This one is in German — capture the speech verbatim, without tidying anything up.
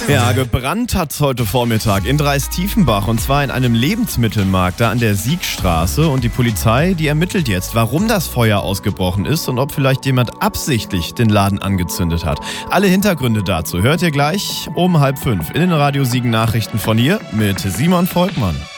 Ja, gebrannt hat's heute Vormittag in Dreis-Tiefenbach und zwar in einem Lebensmittelmarkt da an der Siegstraße. Und die Polizei, die ermittelt jetzt, warum das Feuer ausgebrochen ist und ob vielleicht jemand absichtlich den Laden angezündet hat. Alle Hintergründe dazu hört ihr gleich um halb fünf in den Radio Siegen Nachrichten von hier mit Simon Volkmann.